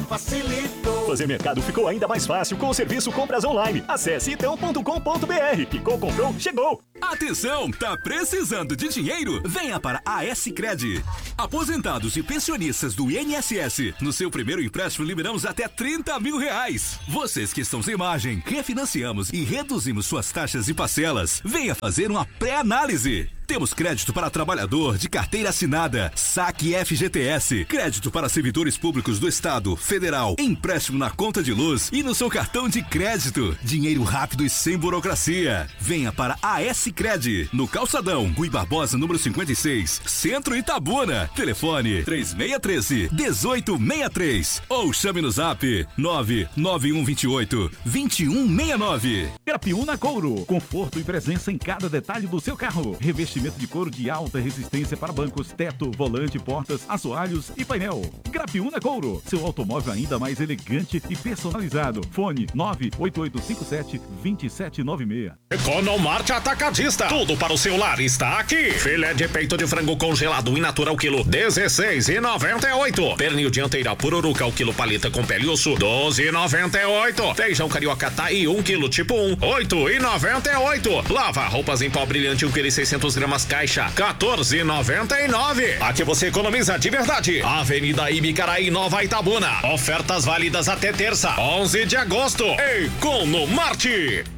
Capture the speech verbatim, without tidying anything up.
facilitou. Fazer mercado ficou ainda mais fácil com o serviço Compras Online. Acesse itão ponto com ponto br. Picou, comprou, chegou. Atenção, tá precisando de dinheiro? Venha para a S-Cred. Aposentados e pensionistas do I N S S, no seu primeiro empréstimo liberamos até trinta mil reais. Vocês que estão sem margem, refinanciamos e reduzimos suas taxas e parcelas. Venha fazer uma pré-análise. Temos crédito para trabalhador de carteira assinada, saque F G T S, crédito para servidores públicos do Estado, Federal, empréstimo na conta de luz e no seu cartão de crédito. Dinheiro rápido e sem burocracia. Venha para a S-Cred, no Calçadão, Rui Barbosa, número cinquenta e seis, Centro Itabuna. Telefone três seis um três, um oito seis três ou chame no zap nove nove um dois oito, dois um seis nove. Grapiúna Couro, conforto e presença em cada detalhe do seu carro. Revestimento de couro de alta resistência para bancos, teto, volante, portas, assoalhos e painel. Grapiúna Couro, seu automóvel ainda mais elegante e personalizado. Fone nove oito oito cinco sete, dois sete nove seis. Economarte Atacadista. Tudo para o seu lar está aqui. Filé de peito de frango congelado in natura ao quilo dezesseis e noventa e oito. Pernil dianteira pururuca ao quilo paleta com pele e osso doze e noventa e oito. Feijão carioca taí um quilo tipo um, oito e noventa e oito. Lava roupas em pó brilhante um quilo e seiscentos gramas caixa quatorze e noventa e nove. Aqui você economiza de verdade. Avenida Ibicaraí, Nova Itabuna. Ofertas válidas até terça, onze de agosto. Economarte.